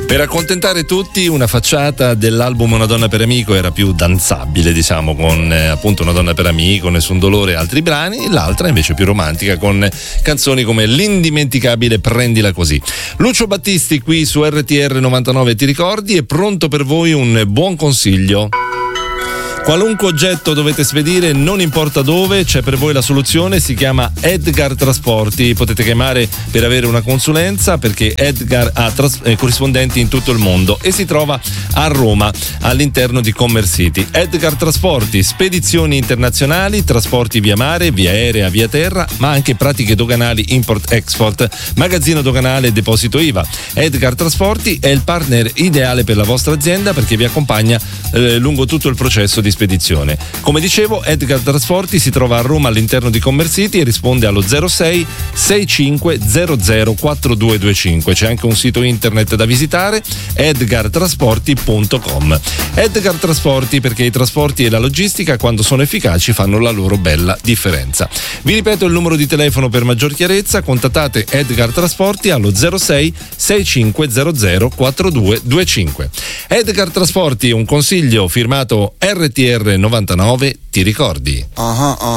Per accontentare tutti, una facciata dell'album Una donna per amico era più danzabile, diciamo, con appunto Una donna per amico, Nessun dolore e altri brani, l'altra invece più romantica con canzoni come l'indimenticabile Prendila così. Lucio Battisti qui su RTR 99 Ti ricordi, è pronto per voi un buon consiglio. Qualunque oggetto dovete spedire, non importa dove, c'è per voi la soluzione, si chiama Edgar Trasporti. Potete chiamare per avere una consulenza, perché Edgar ha corrispondenti in tutto il mondo e si trova a Roma, all'interno di Commercity. Edgar Trasporti, spedizioni internazionali, trasporti via mare, via aerea, via terra, ma anche pratiche doganali import-export, magazzino doganale e deposito IVA. Edgar Trasporti è il partner ideale per la vostra azienda, perché vi accompagna lungo tutto il processo di spedizione. Come dicevo, Edgar Trasporti si trova a Roma all'interno di Commercity e risponde allo 06 65 00 4225. C'è anche un sito internet da visitare, edgartrasporti.com. Edgar Trasporti, perché i trasporti e la logistica, quando sono efficaci, fanno la loro bella differenza. Vi ripeto il numero di telefono per maggior chiarezza: contattate Edgar Trasporti allo 06 65 00 4225. Edgar Trasporti, un consiglio firmato RTR 99 Ti ricordi.